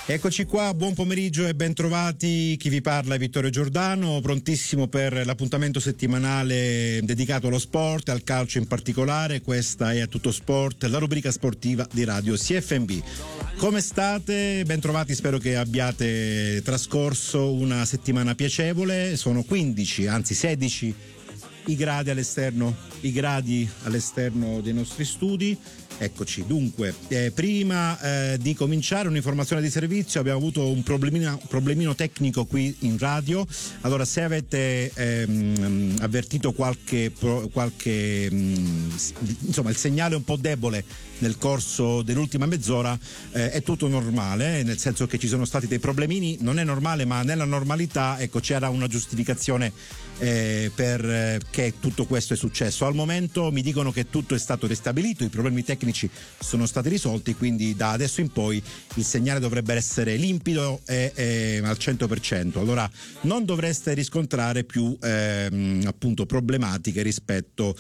Eccoci qua, buon pomeriggio e ben trovati. Chi vi parla è Vittorio Giordano, prontissimo per l'appuntamento settimanale dedicato allo sport, al calcio in particolare. Questa è A Tutto Sport, la rubrica sportiva di Radio CFMB. Come state? Ben trovati, spero che abbiate trascorso una settimana piacevole. Sono 15, anzi 16 i gradi all'esterno dei nostri studi. Eccoci, dunque, prima di cominciare un'informazione di servizio. Abbiamo avuto un problemino tecnico qui in radio. Allora, se avete avvertito insomma, il segnale un po' debole nel corso dell'ultima mezz'ora, è tutto normale, nel senso che ci sono stati dei problemini. Non è normale, ma nella normalità, ecco, c'era una giustificazione perché tutto questo è successo. Al momento mi dicono che tutto è stato ristabilito, i problemi tecnici sono stati risolti, quindi da adesso in poi il segnale dovrebbe essere limpido e al 100%. Allora non dovreste riscontrare più appunto problematiche rispetto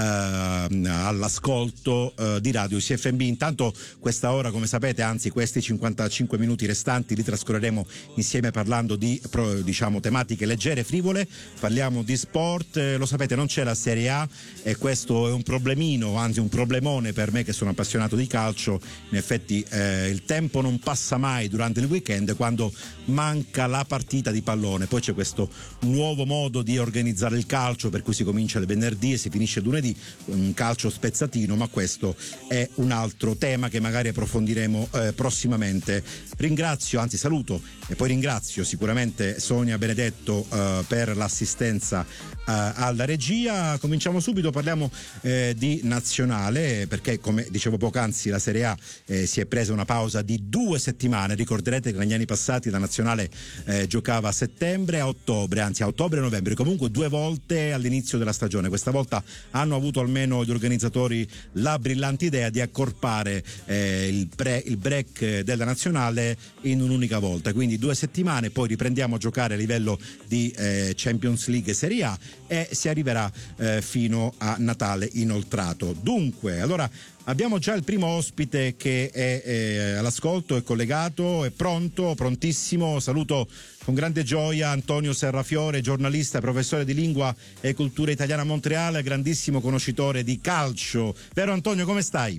all'ascolto di Radio CFMB. Intanto questa ora, come sapete, anzi questi 55 minuti restanti li trascorreremo insieme parlando di tematiche leggere, frivole. Parliamo di sport, lo sapete, non c'è la Serie A e questo è un problemino, anzi un problemone per me che sono appassionato di calcio. In effetti il tempo non passa mai durante il weekend quando manca la partita di pallone. Poi c'è questo nuovo modo di organizzare il calcio, per cui si comincia il venerdì e si finisce il lunedì, un calcio spezzatino, ma questo è un altro tema che magari approfondiremo prossimamente. Saluto e poi ringrazio sicuramente Sonia Benedetto per l'assistenza alla regia. Cominciamo subito, parliamo di nazionale, perché come dicevo poc'anzi la Serie A si è presa una pausa di 2 settimane. Ricorderete che negli anni passati la nazionale giocava a settembre, a ottobre e novembre, comunque 2 volte all'inizio della stagione. Questa volta hanno avuto almeno gli organizzatori la brillante idea di accorpare il break della nazionale in un'unica volta, quindi 2 settimane, poi riprendiamo a giocare a livello di Champions League e Serie A e si arriverà fino a Natale inoltrato. Dunque, allora abbiamo già il primo ospite che è all'ascolto, è collegato, è prontissimo. Saluto con grande gioia Antonio Serrafiore, giornalista, professore di lingua e cultura italiana a Montreal, grandissimo conoscitore di calcio. Vero Antonio, come stai?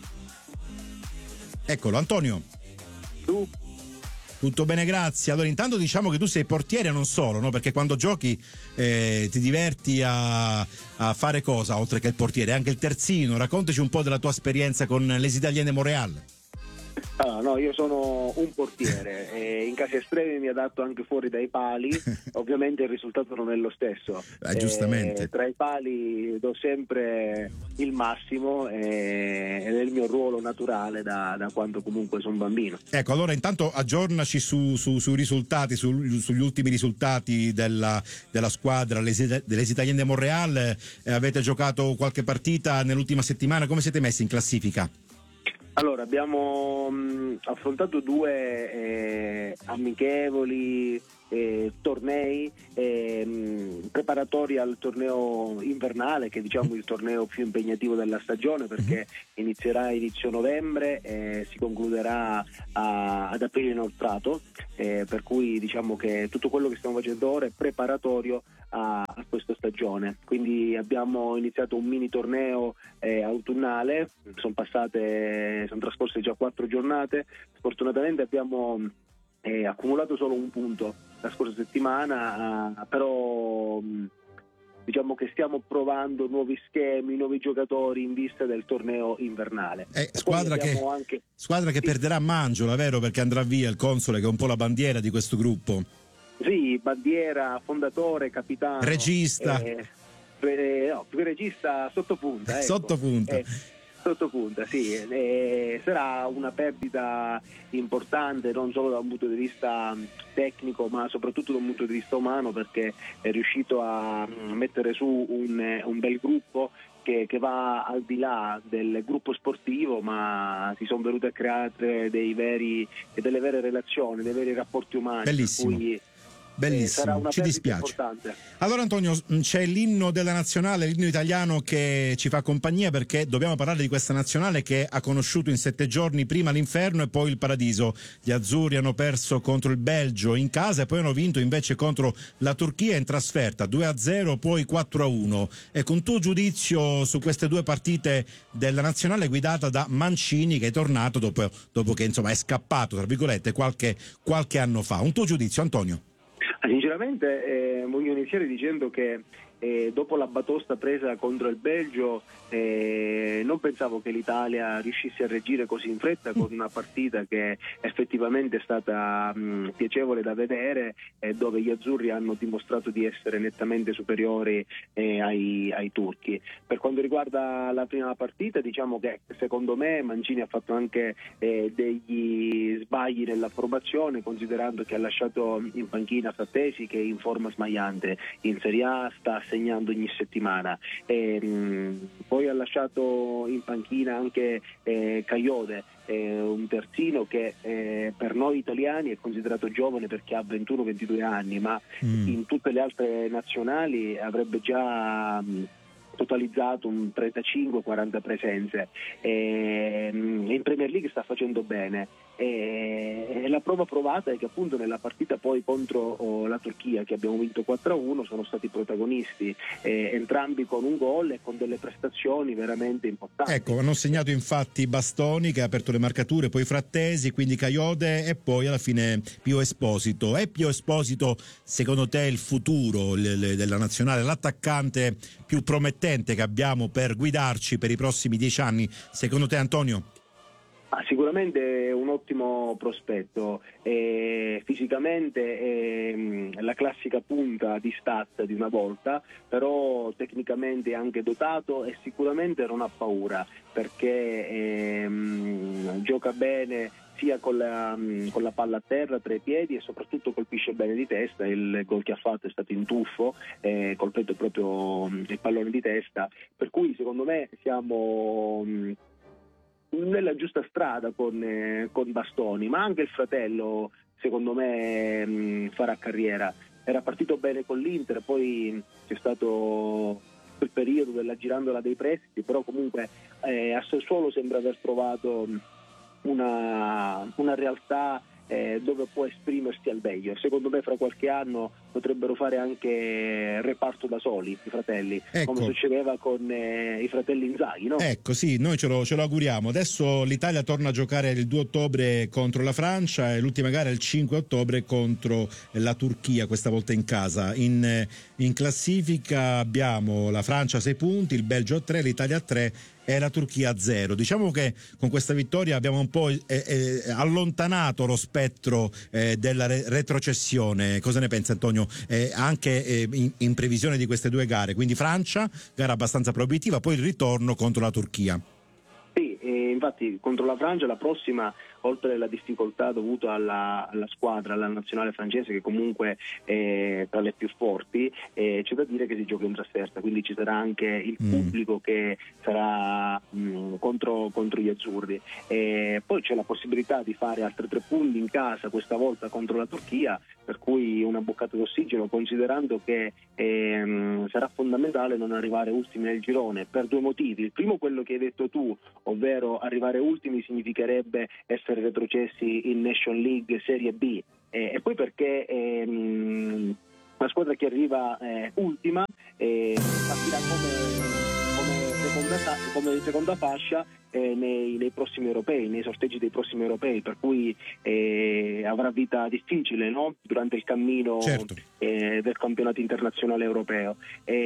Eccolo, Antonio. Tu? Tutto bene, grazie. Allora, intanto diciamo che tu sei portiere non solo, no? Perché quando giochi ti diverti a fare cosa, oltre che il portiere, anche il terzino. Raccontaci un po' della tua esperienza con les Italiens de Montréal. No, io sono un portiere e in casi estremi mi adatto anche fuori dai pali. Ovviamente il risultato non è lo stesso. Giustamente. Tra i pali do sempre il massimo ed è il mio ruolo naturale da quando comunque sono bambino. Ecco, allora intanto aggiornaci sui risultati, sugli ultimi risultati della squadra les Italiens de Montréal. Avete giocato qualche partita nell'ultima settimana? Come siete messi in classifica? Allora, abbiamo affrontato 2 amichevoli tornei preparatori al torneo invernale, che diciamo il torneo più impegnativo della stagione, perché inizierà inizio novembre e si concluderà ad aprile inoltrato, per cui diciamo che tutto quello che stiamo facendo ora è preparatorio a questa stagione. Quindi abbiamo iniziato un mini torneo autunnale, sono trascorse già 4 giornate. Sfortunatamente abbiamo accumulato solo un punto la scorsa settimana, però diciamo che stiamo provando nuovi schemi, nuovi giocatori in vista del torneo invernale. Squadra che perderà Mangiola, vero? Perché andrà via il console, che è un po' la bandiera di questo gruppo. Sì, bandiera, fondatore, capitano, regista. Regista sottopunta. Ecco. Sottopunta, sì, sarà una perdita importante non solo da un punto di vista tecnico ma soprattutto da un punto di vista umano, perché è riuscito a mettere su un bel gruppo che va al di là del gruppo sportivo, ma si sono venute a creare delle vere relazioni, dei veri rapporti umani. Bellissimo. Per cui Bellissimo, ci dispiace. Importante. Allora Antonio, c'è l'inno della nazionale, l'inno italiano che ci fa compagnia, perché dobbiamo parlare di questa nazionale che ha conosciuto in 7 giorni prima l'inferno e poi il paradiso. Gli azzurri hanno perso contro il Belgio in casa e poi hanno vinto invece contro la Turchia in trasferta 2-0, poi 4-1. E con tuo giudizio su queste due partite della nazionale guidata da Mancini, che è tornato dopo che insomma è scappato tra virgolette qualche anno fa. Un tuo giudizio, Antonio? Sinceramente voglio iniziare dicendo che dopo la batosta presa contro il Belgio non pensavo che l'Italia riuscisse a reagire così in fretta con una partita che effettivamente è stata piacevole da vedere, dove gli azzurri hanno dimostrato di essere nettamente superiori ai turchi. Per quanto riguarda la prima partita, diciamo che secondo me Mancini ha fatto anche degli sbagli nell'approvazione, considerando che ha lasciato in panchina Frattesi, che è in forma smagliante, in Serie A sta segnando ogni settimana, poi ha lasciato in panchina anche Kayode, un terzino che per noi italiani è considerato giovane perché ha 21-22 anni, ma in tutte le altre nazionali avrebbe già totalizzato un 35-40 presenze. In Premier League sta facendo bene, e la prova provata è che appunto nella partita poi contro la Turchia, che abbiamo vinto 4-1, sono stati protagonisti, entrambi con un gol e con delle prestazioni veramente importanti. Ecco, hanno segnato infatti Bastoni, che ha aperto le marcature, poi Frattesi, quindi Kayode e poi alla fine Pio Esposito. È Pio Esposito secondo te il futuro della nazionale, l'attaccante più promettente che abbiamo per guidarci per i prossimi 10 anni, secondo te, Antonio? Sicuramente è un ottimo prospetto, fisicamente è la classica punta di stat di una volta, però tecnicamente è anche dotato e sicuramente non ha paura, perché gioca bene sia con la palla a terra tra i piedi e soprattutto colpisce bene di testa. Il gol che ha fatto è stato in tuffo, colpendo proprio il pallone di testa, per cui secondo me siamo nella giusta strada con Bastoni, ma anche il fratello secondo me farà carriera. Era partito bene con l'Inter, poi c'è stato quel periodo della girandola dei prestiti, però comunque a Sassuolo sembra aver trovato una realtà dove può esprimersi al meglio. Secondo me fra qualche anno potrebbero fare anche reparto da soli i fratelli, ecco, come succedeva con i fratelli Inzaghi, no? Ecco, sì, noi ce lo auguriamo. Adesso l'Italia torna a giocare il 2 ottobre contro la Francia e l'ultima gara il 5 ottobre contro la Turchia, questa volta in casa. In classifica abbiamo la Francia a 6 punti, il Belgio a 3, l'Italia a 3 e la Turchia a 0. Diciamo che con questa vittoria abbiamo un po' allontanato lo spettro della retrocessione. Cosa ne pensa, Antonio? Anche in previsione di queste due gare, quindi Francia, gara abbastanza proibitiva, poi il ritorno contro la Turchia. Sì, infatti contro la Francia la prossima, oltre alla difficoltà dovuta alla squadra, alla nazionale francese, che comunque è tra le più forti, c'è da dire che si gioca in trasferta, quindi ci sarà anche il pubblico che sarà contro gli azzurri. Poi c'è la possibilità di fare altri 3 punti in casa, questa volta contro la Turchia, per cui una boccata d'ossigeno, considerando che sarà fondamentale non arrivare ultimi nel girone per 2 motivi. Il primo, quello che hai detto tu, ovvero arrivare ultimi significherebbe essere retrocessi in Nation League Serie B, e poi perché la squadra che arriva ultima partirà come seconda fascia nei prossimi europei, nei sorteggi dei prossimi europei, per cui avrà vita difficile, no? Durante il cammino, certo, del campionato internazionale europeo.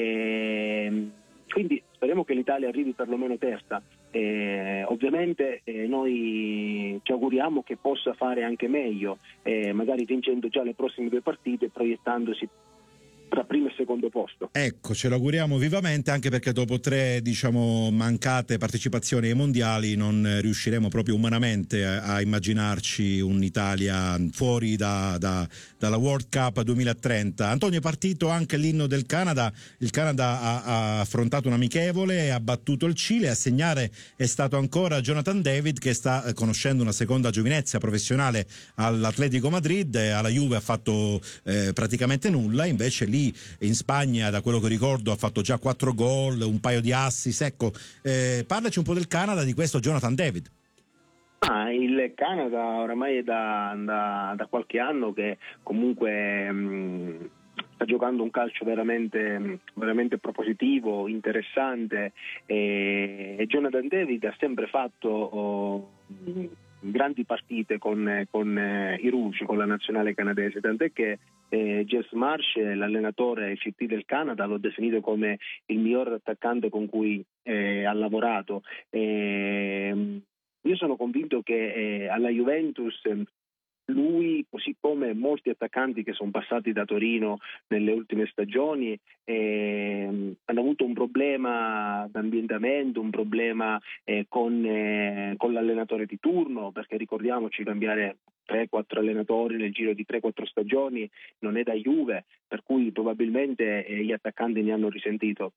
Quindi speriamo che l'Italia arrivi perlomeno terza. Ovviamente noi ci auguriamo che possa fare anche meglio, magari vincendo già le prossime 2 partite, proiettandosi tra primo e secondo posto. Ecco, ce l'auguriamo vivamente, anche perché dopo 3 mancate partecipazioni ai mondiali non riusciremo proprio umanamente a immaginarci un'Italia fuori dalla World Cup 2030. Antonio, è partito anche l'inno del Canada. Il Canada ha affrontato un amichevole, ha battuto il Cile, a segnare è stato ancora Jonathan David, che sta conoscendo una seconda giovinezza professionale all'Atletico Madrid. Alla Juve ha fatto praticamente nulla, invece lì in Spagna, da quello che ricordo, ha fatto già 4 gol, un paio di assist. Ecco, parlaci un po' del Canada, di questo Jonathan David. Il Canada oramai è da qualche anno che comunque sta giocando un calcio veramente propositivo, interessante, e Jonathan David ha sempre fatto grandi partite con i Rouge, con la nazionale canadese, tant'è che Jess Marsh, l'allenatore CT del Canada, l'ho definito come il miglior attaccante con cui ha lavorato. Io sono convinto che alla Juventus lui, così come molti attaccanti che sono passati da Torino nelle ultime stagioni, hanno avuto un problema d'ambientamento, un problema con l'allenatore di turno, perché ricordiamoci, cambiare 3-4 allenatori nel giro di 3-4 stagioni non è da Juve, per cui probabilmente gli attaccanti ne hanno risentito.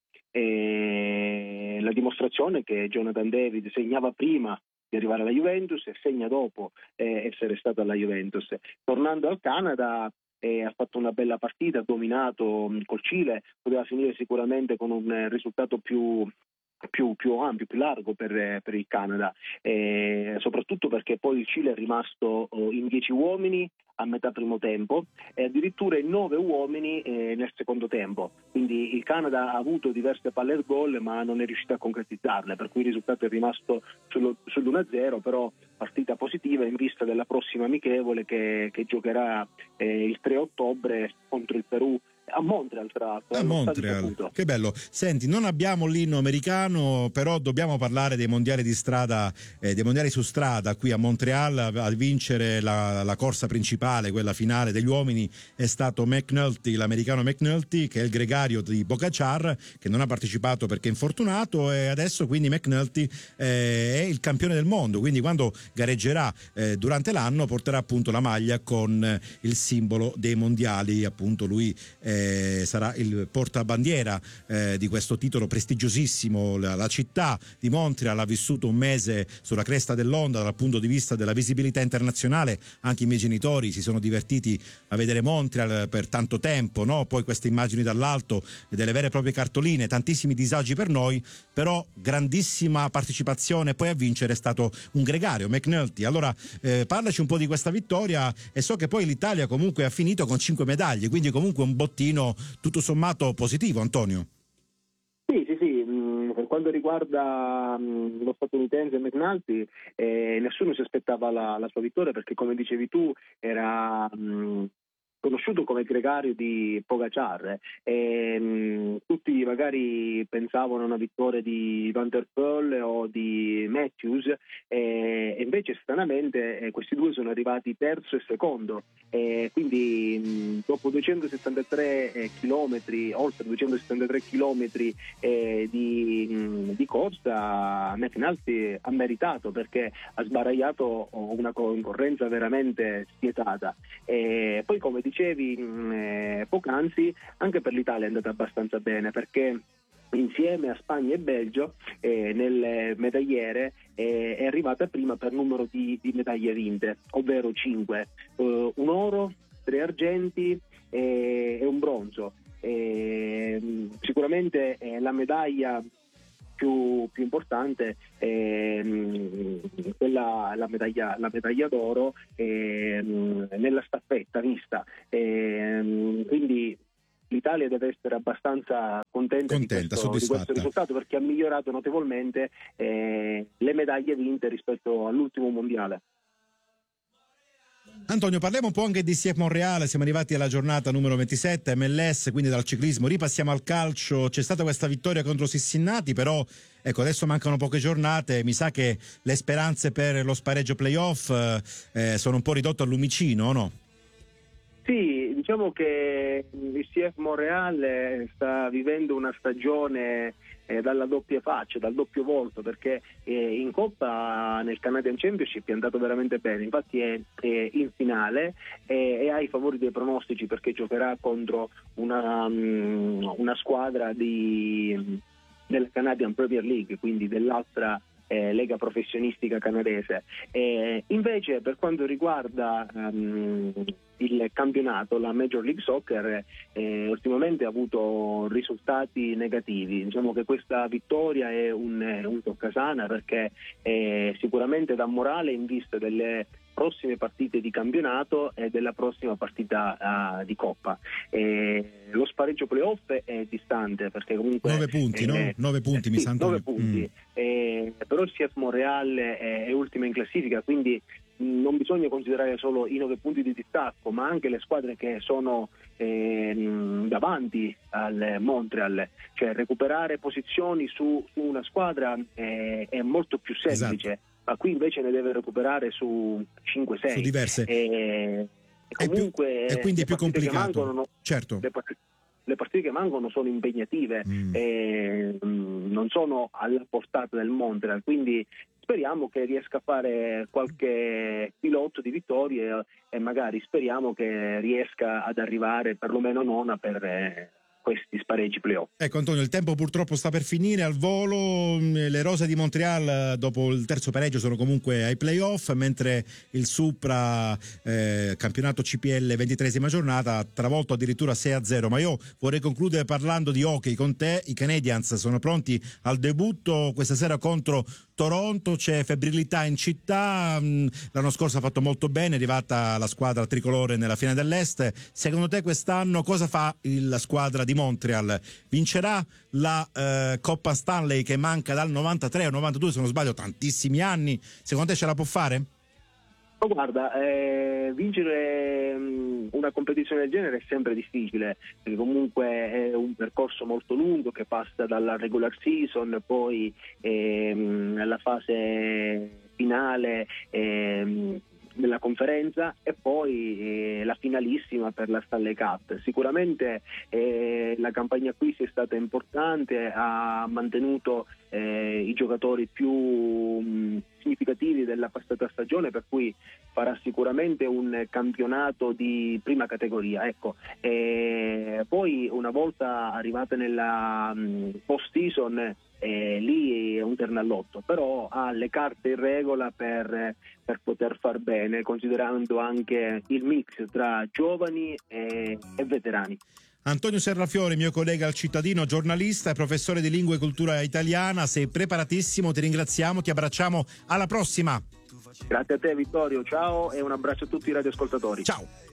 La dimostrazione è che Jonathan David segnava prima di arrivare alla Juventus e segna dopo essere stato alla Juventus. Tornando al Canada, ha fatto una bella partita, ha dominato col Cile, poteva finire sicuramente con un risultato più ampio, più largo per il Canada, soprattutto perché poi il Cile è rimasto in 10 uomini a metà primo tempo e addirittura in 9 uomini nel secondo tempo, quindi il Canada ha avuto diverse palle al gol ma non è riuscito a concretizzarle, per cui il risultato è rimasto sull'1-0, però partita positiva in vista della prossima amichevole che giocherà il 3 ottobre contro il Perù a Montreal, tra l'altro. A Montreal, che bello. Senti, non abbiamo l'inno americano, però dobbiamo parlare dei mondiali di strada, dei mondiali su strada qui a Montreal. A vincere la corsa principale, quella finale degli uomini, è stato McNulty, l'americano McNulty, che è il gregario di Pogacar, che non ha partecipato perché è infortunato, e adesso quindi McNulty è il campione del mondo, quindi quando gareggerà durante l'anno porterà appunto la maglia con il simbolo dei mondiali, appunto lui sarà il portabandiera di questo titolo prestigiosissimo. La città di Montreal ha vissuto un mese sulla cresta dell'onda dal punto di vista della visibilità internazionale. Anche i miei genitori si sono divertiti a vedere Montreal per tanto tempo, no? Poi queste immagini dall'alto, delle vere e proprie cartoline, tantissimi disagi per noi, però grandissima partecipazione. Poi a vincere è stato un gregario, McNulty. Allora parlaci un po' di questa vittoria, e so che poi l'Italia comunque ha finito con 5 medaglie, quindi comunque un bottino tutto sommato positivo, Antonio. Sì, per quanto riguarda lo statunitense McNulty, nessuno si aspettava la sua vittoria, perché come dicevi tu era conosciuto come gregario di Pogacar, tutti magari pensavano a una vittoria di Van der Poel o di Matthews, e invece stranamente questi due sono arrivati terzo e secondo, quindi dopo 273 chilometri, oltre 273 chilometri di corsa, McNulty ha meritato, perché ha sbaragliato una concorrenza veramente spietata. Poi, come dicevi poc'anzi, anche per l'Italia è andata abbastanza bene, perché insieme a Spagna e Belgio nelle medagliere è arrivata prima per numero di medaglie vinte, ovvero 5, un oro, 3 argenti e un bronzo. Sicuramente la medaglia più importante quella, la medaglia d'oro nella staffetta mista, quindi l'Italia deve essere abbastanza contenta di questo risultato, perché ha migliorato notevolmente le medaglie vinte rispetto all'ultimo mondiale. Antonio, parliamo un po' anche di CF Montréal. Siamo arrivati alla giornata numero 27 MLS, quindi dal ciclismo ripassiamo al calcio. C'è stata questa vittoria contro Cincinnati, però ecco, adesso mancano poche giornate, mi sa che le speranze per lo spareggio playoff sono un po' ridotte al lumicino, o no? Sì, diciamo che il CF Montréal sta vivendo una stagione dalla doppia faccia, dal doppio volto, perché in Coppa nel Canadian Championship è andato veramente bene, infatti è in finale e ha i favori dei pronostici perché giocherà contro una squadra della Canadian Premier League, quindi dell'altra lega professionistica canadese. Invece per quanto riguarda il campionato, la Major League Soccer ultimamente ha avuto risultati negativi. Diciamo che questa vittoria è un toccasana perché sicuramente dà morale in vista delle prossime partite di campionato e della prossima partita di Coppa. Lo spareggio playoff è distante perché comunque 9 punti, no? 9 punti mi sa. 9 punti. Però il CF Montréal è ultima in classifica, quindi non bisogna considerare solo i 9 punti di distacco, ma anche le squadre che sono davanti al Montreal, cioè recuperare posizioni su una squadra è molto più semplice. Esatto. Ma qui invece ne deve recuperare su 5-6. Su diverse. Comunque e quindi è più complicato. Certo. Le partite che mancano sono impegnative, non sono alla portata del Montreal, quindi speriamo che riesca a fare qualche pilotto di vittorie e magari speriamo che riesca ad arrivare perlomeno nona per questi spareggi playoff. Ecco Antonio, il tempo purtroppo sta per finire al volo. Le rose di Montreal dopo il terzo pareggio sono comunque ai playoff, mentre il Supra campionato CPL 23esima giornata ha travolto addirittura 6-0. Ma io vorrei concludere parlando di hockey con te. I Canadiens sono pronti al debutto questa sera contro Toronto, c'è febrilità in città. L'anno scorso ha fatto molto bene, è arrivata la squadra tricolore nella finale dell'Est. Secondo te quest'anno cosa fa la squadra di Montreal? Vincerà la Coppa Stanley che manca dal 93 al 92, se non sbaglio tantissimi anni? Secondo te ce la può fare? Guarda, vincere una competizione del genere è sempre difficile, perché comunque è un percorso molto lungo che passa dalla regular season, poi alla fase finale della conferenza e poi la finalissima per la Stanley Cup. Sicuramente la campagna acquisti è stata importante, ha mantenuto i giocatori più significativi della passata stagione, per cui farà sicuramente un campionato di prima categoria. Ecco. Poi una volta arrivate nella post-season lì è un terno all'otto, però ha le carte in regola per poter far bene, considerando anche il mix tra giovani e veterani. Antonio Serrafiore, mio collega al Cittadino, giornalista e professore di lingua e cultura italiana, sei preparatissimo, ti ringraziamo, ti abbracciamo, alla prossima. Grazie a te Vittorio, ciao e un abbraccio a tutti i radioascoltatori. Ciao.